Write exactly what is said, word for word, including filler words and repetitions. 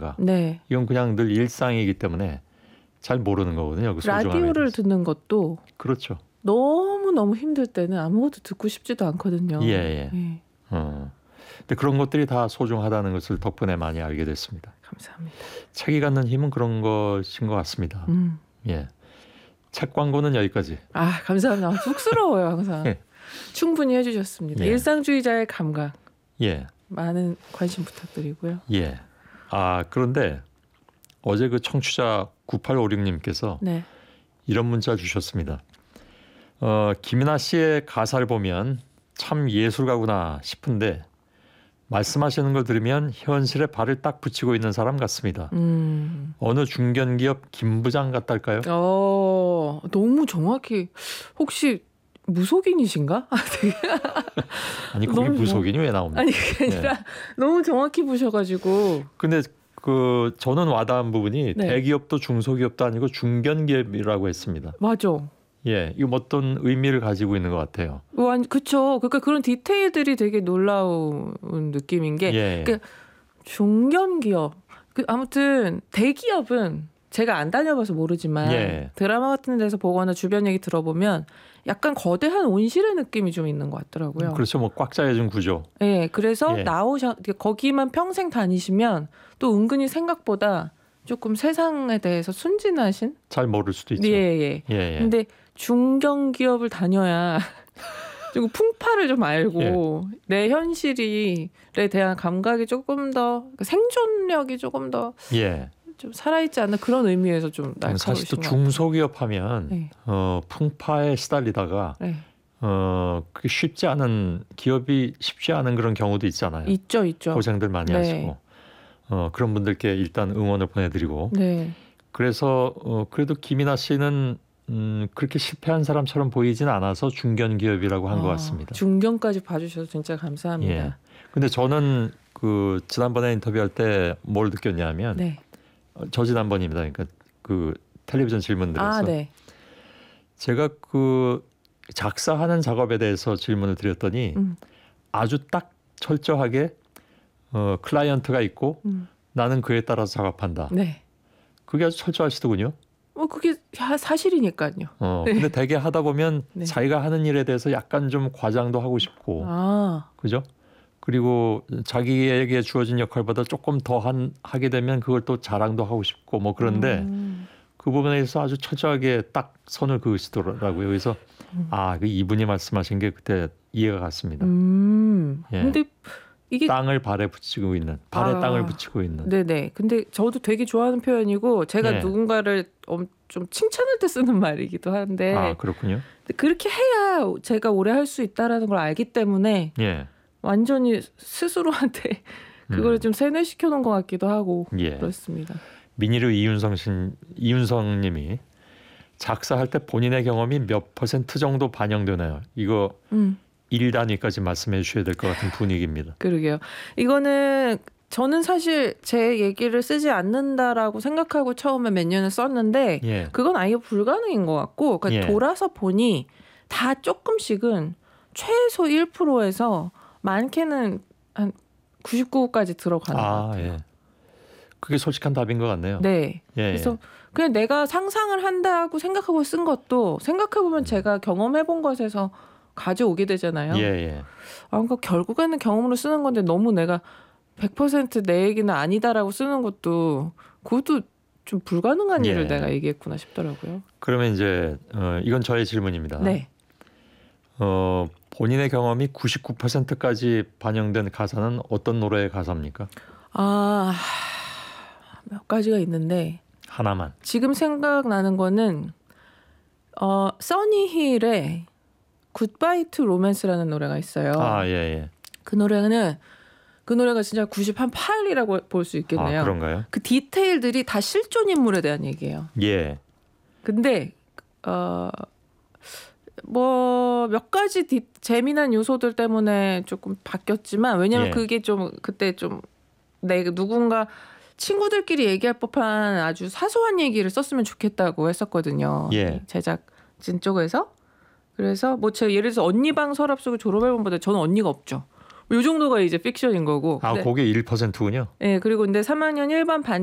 소중한가? 네. 이건 그냥 늘 일상이기 때문에 잘 모르는 거거든요. 그 라디오를 대해서. 듣는 것도 그렇죠. 너무너무 힘들 때는 아무것도 듣고 싶지도 않거든요. 예, 예. 예. 어. 근데 그런 것들이 다 소중하다는 것을 덕분에 많이 알게 됐습니다. 감사합니다. 책이 갖는 힘은 그런 것인 것 같습니다. 음. 예. 책 광고는 여기까지. 아, 감사합니다. 쑥스러워요, 항상. 예. 충분히 해주셨습니다. 예. 일상주의자의 감각. 예. 많은 관심 부탁드리고요. 예. 아, 그런데 어제 그 청취자 구팔오육님께서 네. 이런 문자 주셨습니다. 어, 김이나 씨의 가사를 보면 참 예술가구나 싶은데 말씀하시는 걸 들으면 현실에 발을 딱 붙이고 있는 사람 같습니다. 음. 어느 중견기업 김 부장 같달까요? 어, 너무 정확히 혹시 무속인이신가? 아니 거기 너무 무속인이 왜 나옵니까? 아니 그게 아니라 네. 너무 정확히 보셔가지고. 근데 그 저는 와닿은 부분이 네. 대기업도 중소기업도 아니고 중견기업이라고 했습니다. 맞아. 예, 이거 어떤 의미를 가지고 있는 것 같아요. 완 그쵸. 그러니까 그런 디테일들이 되게 놀라운 느낌인 게, 예. 그 중견기업. 그 아무튼 대기업은 제가 안 다녀봐서 모르지만 예. 드라마 같은 데서 보거나 주변 얘기 들어보면 약간 거대한 온실의 느낌이 좀 있는 것 같더라고요. 그렇죠. 뭐 꽉 짜여진 구조. 예, 그래서 예. 나오셔 거기만 평생 다니시면 또 은근히 생각보다 조금 세상에 대해서 순진하신. 잘 모를 수도 있죠. 예, 예. 예, 예. 근데 중견기업을 다녀야 좀 풍파를 좀 알고 예. 내 현실에 대한 감각이 조금 더 생존력이 조금 더 예. 좀 살아있지 않나 그런 의미에서 좀 날카로우신 사실 또 것 같아요. 중소기업 하면 네. 어, 풍파에 시달리다가 네. 어, 그게 쉽지 않은 기업이 쉽지 않은 그런 경우도 있잖아요. 있죠, 있죠. 고생들 많이 네. 하시고 어, 그런 분들께 일단 응원을 보내드리고 네. 그래서 어, 그래도 김이나 씨는 음, 그렇게 실패한 사람처럼 보이지는 않아서 중견기업이라고 한 것 아, 같습니다. 중견까지 봐주셔서 진짜 감사합니다. 예. 근데 저는 그 지난번에 인터뷰할 때 뭘 느꼈냐면 네. 어, 저 지난번입니다. 그러니까 그 텔레비전 질문들에서 아, 네. 제가 그 작사하는 작업에 대해서 질문을 드렸더니 음. 아주 딱 철저하게 어, 클라이언트가 있고 음. 나는 그에 따라서 작업한다. 네. 그게 아주 철저하시더군요. 뭐 그게 사실이니까요. 어, 네. 근데 대개 하다 보면 네. 자기가 하는 일에 대해서 약간 좀 과장도 하고 싶고, 아, 그죠? 그리고 자기에게 주어진 역할보다 조금 더 한, 하게 되면 그걸 또 자랑도 하고 싶고, 뭐 그런데 음. 그 부분에서 아주 철저하게 딱 선을 그으시더라고요. 그래서 음. 아, 그 이분이 말씀하신 게 그때 이해가 갔습니다. 음. 예. 근데 이게 땅을 발에 붙이고 있는, 발에 아, 땅을 붙이고 있는. 네네. 근데 저도 되게 좋아하는 표현이고 제가 예. 누군가를 엄- 좀 칭찬할 때 쓰는 말이기도 한데 아, 그렇군요. 근데 그렇게 해야 제가 오래 할 수 있다라는 걸 알기 때문에 예. 완전히 스스로한테 그걸 음. 좀 세뇌시켜 놓은 것 같기도 하고 예. 그렇습니다. 민희르 이윤성 신 이윤성 님이 작사할 때 본인의 경험이 몇 퍼센트 정도 반영되나요? 이거 음. 일 단위까지 말씀해 주셔야 될 것 같은 분위기입니다. 그러게요. 이거는 저는 사실 제 얘기를 쓰지 않는다라고 생각하고 처음에 몇 년을 썼는데 예. 그건 아예 불가능인 것 같고 그러니까 예. 돌아서 보니 다 조금씩은 최소 일 퍼센트에서 많게는 한 구십구까지 들어가는 것 아, 같아요. 예. 그게 솔직한 답인 것 같네요. 네. 예, 그래서 예. 그냥 내가 상상을 한다고 생각하고 쓴 것도 생각해보면 제가 경험해본 것에서 가져오게 되잖아요. 예, 예. 아, 그러니까 결국에는 경험으로 쓰는 건데 너무 내가 백 퍼센트 내 얘기는 아니다라고 쓰는 것도 그것도 좀 불가능한 예. 일을 내가 얘기했구나 싶더라고요. 그러면 이제 어, 이건 저의 질문입니다. 네. 어, 본인의 경험이 구십구 퍼센트까지 반영된 가사는 어떤 노래의 가사입니까? 아, 몇 가지가 있는데 하나만. 지금 생각나는 거는 어, 써니힐의 굿바이 투 로맨스라는 노래가 있어요. 아, 예, 예. 그 노래는 그 노래가 진짜 구십팔이라고 볼 수 있겠네요. 아, 그런가요? 그 디테일들이 다 실존 인물에 대한 얘기예요. 예. 근데 어, 뭐 몇 가지 디, 재미난 요소들 때문에 조금 바뀌었지만 왜냐면 예. 그게 좀 그때 좀 내 누군가 친구들끼리 얘기할 법한 아주 사소한 얘기를 썼으면 좋겠다고 했었거든요. 예. 제작진 쪽에서. 그래서 뭐 제가 예를 들어서 언니 방 서랍 속에 졸업앨범보다 저는 언니가 없죠. 요 정도가 이제 픽션인 거고. 아, 네. 그게 일 퍼센트군요. 네, 그리고 근데 삼 학년 일반 반